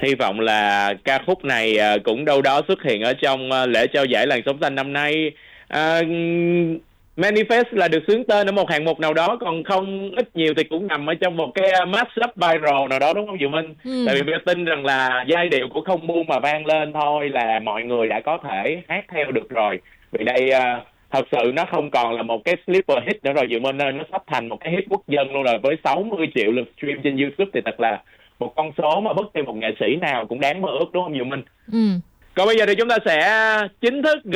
Hy vọng là ca khúc này cũng đâu đó xuất hiện ở trong lễ trao giải làn sóng xanh năm nay. Manifest là được xướng tên ở một hạng mục nào đó, còn không ít nhiều thì cũng nằm ở trong một cái mashup viral nào đó, đúng không Diệu Minh? Tại vì tôi tin rằng là giai điệu của Không Buông mà vang lên thôi là mọi người đã có thể hát theo được rồi. Vì đây thật sự nó không còn là một cái sleeper hit nữa rồi Diệu Minh ơi, nó sắp thành một cái hit quốc dân luôn rồi. Với 60 triệu lượt stream trên YouTube thì thật là một con số mà bất kỳ một nghệ sĩ nào cũng đáng mơ ước, đúng không Diệu Minh? Còn bây giờ thì chúng ta sẽ chính thức